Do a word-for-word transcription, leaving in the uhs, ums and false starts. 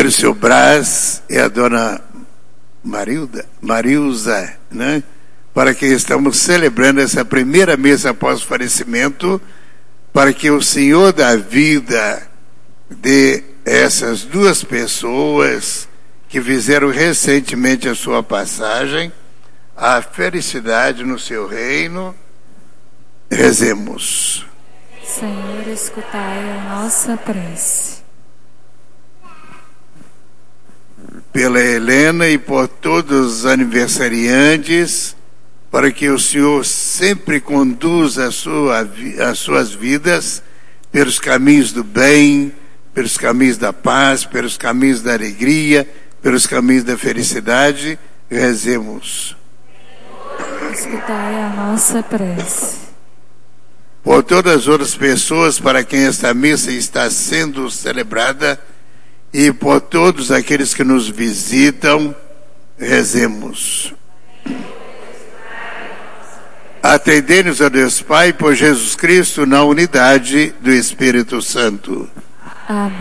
o seu Brás e a dona Marilda, Marilza, né? Para que estamos celebrando essa primeira mesa após o falecimento, para que o Senhor da vida de essas duas pessoas que fizeram recentemente a sua passagem, a felicidade no seu reino. Rezemos. Senhor, escutai a nossa prece. Pela Helena e por todos os aniversariantes, para que o Senhor sempre conduza a sua, as suas vidas pelos caminhos do bem, pelos caminhos da paz, pelos caminhos da alegria, pelos caminhos da felicidade. Rezemos. Escutai a nossa prece. Por todas as outras pessoas para quem esta missa está sendo celebrada e por todos aqueles que nos visitam, rezemos. Atendei-nos, ó Deus Pai, por Jesus Cristo, na unidade do Espírito Santo. Amém.